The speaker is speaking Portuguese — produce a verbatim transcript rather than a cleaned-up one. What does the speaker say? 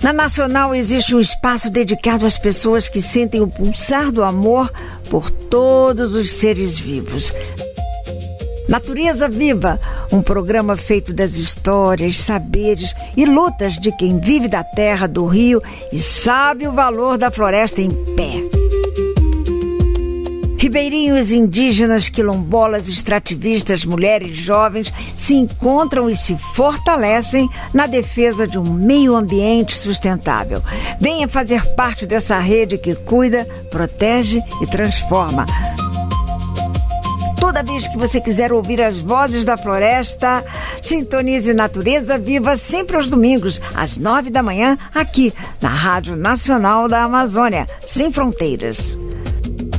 Na Nacional existe um espaço dedicado às pessoas que sentem o pulsar do amor por todos os seres vivos. Natureza Viva, um programa feito das histórias, saberes e lutas de quem vive da terra, do rio e sabe o valor da floresta em pé. Ribeirinhos, indígenas, quilombolas, extrativistas, mulheres, jovens se encontram e se fortalecem na defesa de um meio ambiente sustentável. Venha fazer parte dessa rede que cuida, protege e transforma. Toda vez que você quiser ouvir as vozes da floresta, sintonize Natureza Viva sempre aos domingos, às nove da manhã, aqui na Rádio Nacional da Amazônia, sem fronteiras.